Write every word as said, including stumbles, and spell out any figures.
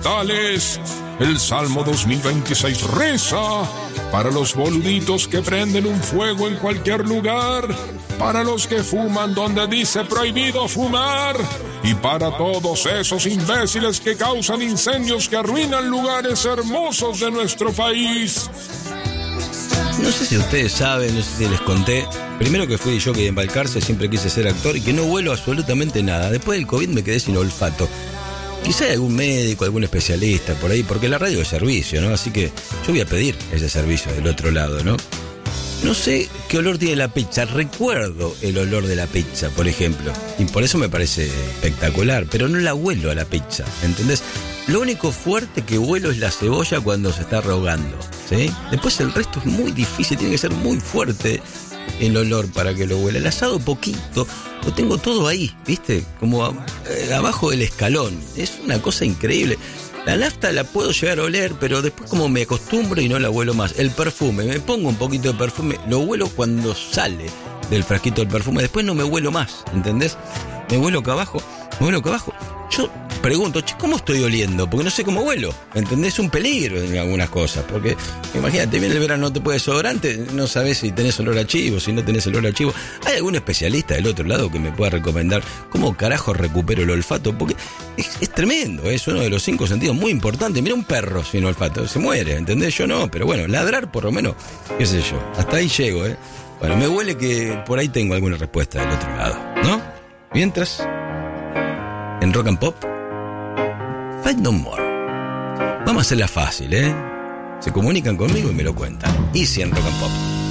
vegetales. El Salmo dos mil veintiséis reza para los boluditos que prenden un fuego en cualquier lugar, para los que fuman donde dice prohibido fumar, y para todos esos imbéciles que causan incendios que arruinan lugares hermosos de nuestro país. No sé si ustedes saben, no sé si les conté. Primero que fui yo que en Balcarce siempre quise ser actor y que no huelo absolutamente nada. Después del COVID me quedé sin olfato. Quizá hay algún médico, algún especialista por ahí, porque la radio es servicio, ¿no? Así que yo voy a pedir ese servicio del otro lado, ¿no? No sé qué olor tiene la pizza. Recuerdo el olor de la pizza, por ejemplo. Y por eso me parece espectacular, pero no la huelo a la pizza, ¿entendés? Lo único fuerte que huelo es la cebolla cuando se está rehogando, ¿sí? Después el resto es muy difícil, tiene que ser muy fuerte el olor para que lo huela. El asado poquito, lo tengo todo ahí, ¿viste? Como a, eh, abajo del escalón. Es una cosa increíble. La nafta la puedo llegar a oler, pero después como me acostumbro y no la huelo más. El perfume, me pongo un poquito de perfume, lo huelo cuando sale del frasquito del perfume, después no me huelo más, ¿entendés? Me huelo acá abajo, me huelo acá abajo. Yo pregunto, che, ¿cómo estoy oliendo? Porque no sé cómo huelo, ¿entendés? Es un peligro en algunas cosas, porque imagínate, viene el verano, no te puedes desodorante, no sabes si tenés olor a chivo, si no tenés olor a chivo. ¿Hay algún especialista del otro lado que me pueda recomendar cómo carajo recupero el olfato? Porque es, es tremendo, es uno de los cinco sentidos muy importantes. Mira un perro sin olfato, se muere, ¿entendés? Yo no, pero bueno, ladrar por lo menos, qué sé yo, hasta ahí llego, ¿eh? Bueno, me huele que por ahí tengo alguna respuesta del otro lado, ¿no? Mientras, en Rock and Pop, Fight No More. Vamos a hacerla fácil, ¿eh? Se comunican conmigo y me lo cuentan. Easy en Rock and Pop.